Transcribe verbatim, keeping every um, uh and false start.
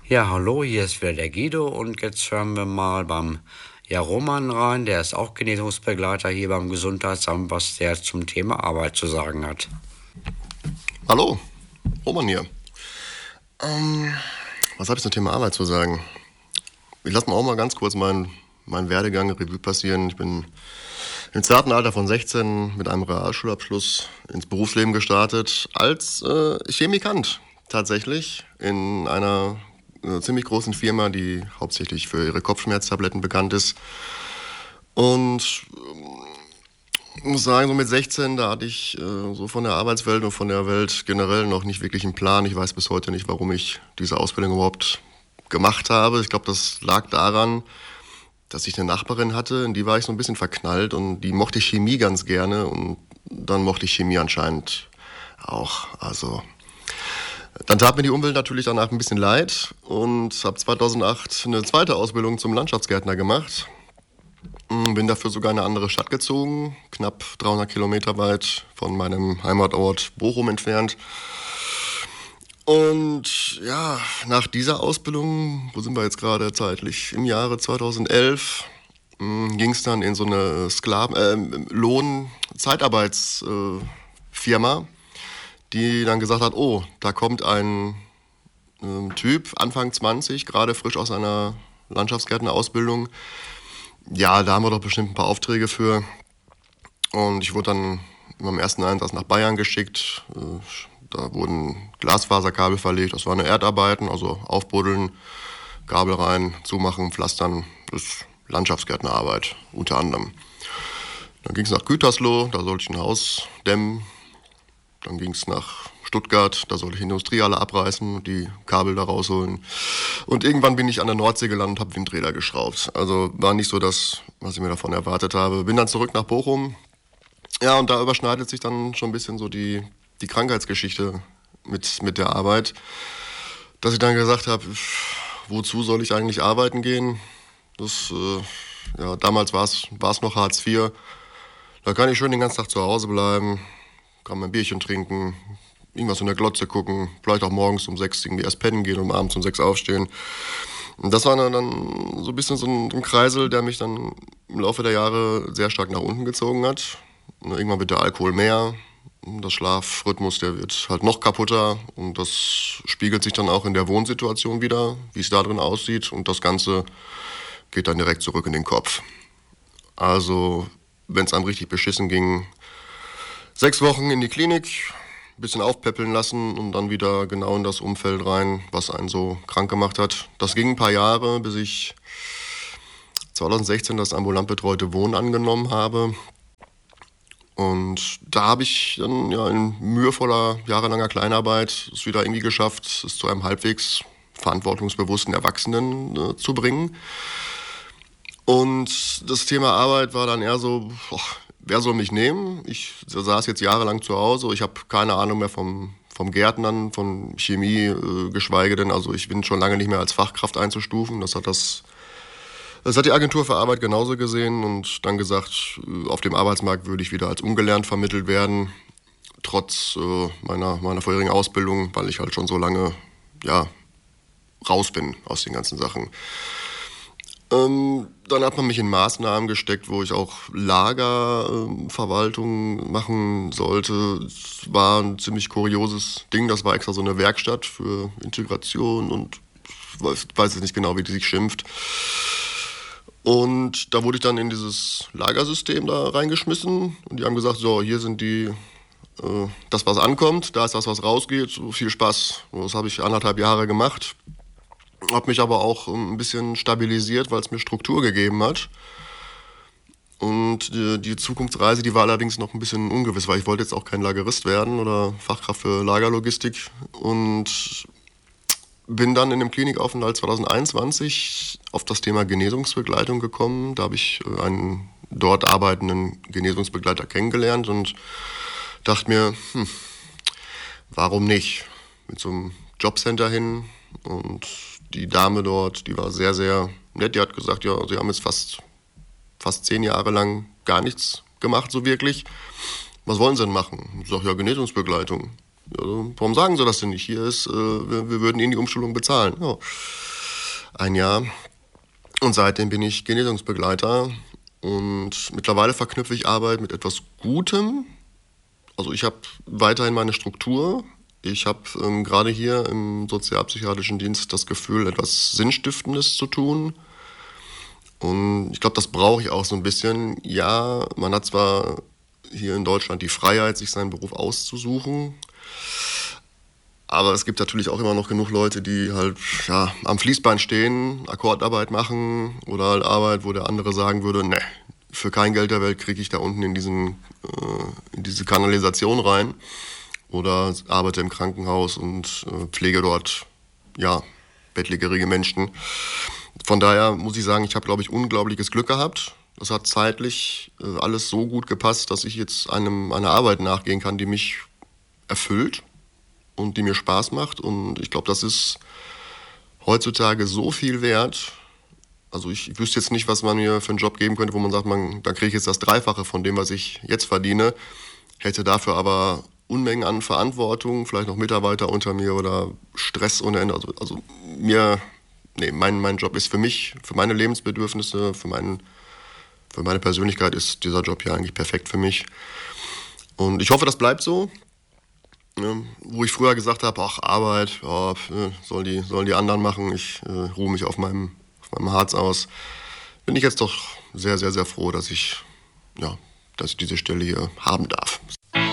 Ja, hallo, hier ist wieder der Guido und jetzt hören wir mal beim ja, Roman rein, der ist auch Genesungsbegleiter hier beim Gesundheitsamt, was der zum Thema Arbeit zu sagen hat. Hallo, Roman hier. Ähm, was habe ich zum Thema Arbeit zu sagen? Ich lasse mal auch mal ganz kurz meinen mein Werdegang Revue passieren. Ich bin im zarten Alter von sechzehn mit einem Realschulabschluss ins Berufsleben gestartet als äh, Chemikant tatsächlich in einer äh, ziemlich großen Firma, die hauptsächlich für ihre Kopfschmerztabletten bekannt ist. Und ich muss sagen, so mit sechzehn, da hatte ich äh, so von der Arbeitswelt und von der Welt generell noch nicht wirklich einen Plan. Ich weiß bis heute nicht, warum ich diese Ausbildung überhaupt gemacht habe. Ich glaube, das lag daran, dass ich eine Nachbarin hatte, in die war ich so ein bisschen verknallt und die mochte Chemie ganz gerne und dann mochte ich Chemie anscheinend auch. Also dann tat mir die Umwelt natürlich danach ein bisschen leid und habe zweitausendacht eine zweite Ausbildung zum Landschaftsgärtner gemacht. Bin dafür sogar in eine andere Stadt gezogen, knapp dreihundert Kilometer weit von meinem Heimatort Bochum entfernt. Und ja, nach dieser Ausbildung, wo sind wir jetzt gerade zeitlich? Im Jahre zweitausendelf ging es dann in so eine Sklaven, äh, Lohn-Zeitarbeitsfirma, äh, die dann gesagt hat, oh, da kommt ein äh, Typ, Anfang zwanzig, gerade frisch aus einer Landschaftsgärtnerausbildung. Ja, da haben wir doch bestimmt ein paar Aufträge für. Und ich wurde dann in meinem ersten Einsatz nach Bayern geschickt. Da wurden Glasfaserkabel verlegt. Das waren Erdarbeiten, also aufbuddeln, Kabel rein, zumachen, pflastern. Das ist Landschaftsgärtnerarbeit unter anderem. Dann ging es nach Gütersloh, da sollte ich ein Haus dämmen. Dann ging es nach Stuttgart, da sollte ich Industriehalle abreißen und die Kabel da rausholen. Und irgendwann bin ich an der Nordsee gelandet und habe Windräder geschraubt. Also war nicht so das, was ich mir davon erwartet habe. Bin dann zurück nach Bochum. Ja, und da überschneidet sich dann schon ein bisschen so die, die Krankheitsgeschichte mit, mit der Arbeit. Dass ich dann gesagt habe, wozu soll ich eigentlich arbeiten gehen? Das, äh, ja, damals war es noch Hartz vier. Da kann ich schön den ganzen Tag zu Hause bleiben, kann mein Bierchen trinken, irgendwas in der Glotze gucken, vielleicht auch morgens um sechs irgendwie erst pennen gehen und abends um sechs aufstehen. Und das war dann so ein bisschen so ein, ein Kreisel, der mich dann im Laufe der Jahre sehr stark nach unten gezogen hat. Und irgendwann wird der Alkohol mehr, der Schlafrhythmus, der wird halt noch kaputter und das spiegelt sich dann auch in der Wohnsituation wieder, wie es da drin aussieht und das Ganze geht dann direkt zurück in den Kopf. Also, wenn es einem richtig beschissen ging, sechs Wochen in die Klinik, ein bisschen aufpäppeln lassen und dann wieder genau in das Umfeld rein, was einen so krank gemacht hat. Das ging ein paar Jahre, bis ich zweitausendsechzehn das ambulant betreute Wohnen angenommen habe. Und da habe ich dann ja in mühevoller, jahrelanger Kleinarbeit es wieder irgendwie geschafft, es zu einem halbwegs verantwortungsbewussten Erwachsenen äh, zu bringen. Und das Thema Arbeit war dann eher so, boah, wer soll mich nehmen? Ich saß jetzt jahrelang zu Hause, ich habe keine Ahnung mehr vom, vom Gärtnern, von Chemie, äh, geschweige denn, also ich bin schon lange nicht mehr als Fachkraft einzustufen. Das hat das, das hat die Agentur für Arbeit genauso gesehen und dann gesagt, äh, auf dem Arbeitsmarkt würde ich wieder als ungelernt vermittelt werden, trotz äh, meiner, meiner vorherigen Ausbildung, weil ich halt schon so lange, ja, raus bin aus den ganzen Sachen. Ähm, dann hat man mich in Maßnahmen gesteckt, wo ich auch Lagerverwaltung äh, machen sollte. Es war ein ziemlich kurioses Ding. Das war extra so eine Werkstatt für Integration und ich weiß, weiß jetzt nicht genau, wie die sich schimpft. Und da wurde ich dann in dieses Lagersystem da reingeschmissen und die haben gesagt, so, hier sind die, äh, das was ankommt, da ist das was rausgeht, so viel Spaß. Und das habe ich anderthalb Jahre gemacht. Habe mich aber auch ein bisschen stabilisiert, weil es mir Struktur gegeben hat. Und die, die Zukunftsreise, die war allerdings noch ein bisschen ungewiss, weil ich wollte jetzt auch kein Lagerist werden oder Fachkraft für Lagerlogistik. Und bin dann in dem Klinikaufenthalt zweitausendeinundzwanzig auf das Thema Genesungsbegleitung gekommen. Da habe ich einen dort arbeitenden Genesungsbegleiter kennengelernt und dachte mir, hm, warum nicht? Mit so einem Jobcenter hin und die Dame dort, die war sehr, sehr nett. Die hat gesagt, ja, sie haben jetzt fast, fast zehn Jahre lang gar nichts gemacht, so wirklich. Was wollen sie denn machen? Ich sage, ja, Genesungsbegleitung. Also, warum sagen Sie das denn nicht? Hier ist, äh, wir, wir würden Ihnen die Umschulung bezahlen. Ja. Ein Jahr. Und seitdem bin ich Genesungsbegleiter. Und mittlerweile verknüpfe ich Arbeit mit etwas Gutem. Also ich habe weiterhin meine Struktur. Ich habe ähm, gerade hier im sozialpsychiatrischen Dienst das Gefühl, etwas Sinnstiftendes zu tun. Und ich glaube, das brauche ich auch so ein bisschen. Ja, man hat zwar hier in Deutschland die Freiheit, sich seinen Beruf auszusuchen, aber es gibt natürlich auch immer noch genug Leute, die halt ja, am Fließband stehen, Akkordarbeit machen oder halt Arbeit, wo der andere sagen würde, ne, für kein Geld der Welt kriege ich da unten in, diesen, äh, in diese Kanalisation rein. Oder arbeite im Krankenhaus und äh, pflege dort ja, bettlägerige Menschen. Von daher muss ich sagen, ich habe, glaube ich, unglaubliches Glück gehabt. Das hat zeitlich äh, alles so gut gepasst, dass ich jetzt einem, einer Arbeit nachgehen kann, die mich erfüllt und die mir Spaß macht. Und ich glaube, das ist heutzutage so viel wert. Also ich, ich wüsste jetzt nicht, was man mir für einen Job geben könnte, wo man sagt, man, da kriege ich jetzt das Dreifache von dem, was ich jetzt verdiene, hätte dafür aber Unmengen an Verantwortung, vielleicht noch Mitarbeiter unter mir oder Stress ohne Ende. Also, also mir, nee, mein, mein Job ist für mich, für meine Lebensbedürfnisse, für, meinen, für meine Persönlichkeit ist dieser Job ja eigentlich perfekt für mich. Und ich hoffe, das bleibt so. Ja, wo ich früher gesagt habe, ach, Arbeit, ja, soll die, sollen die anderen machen, ich äh, ruhe mich auf meinem, auf meinem Harz aus, bin ich jetzt doch sehr, sehr, sehr froh, dass ich, ja, dass ich diese Stelle hier haben darf.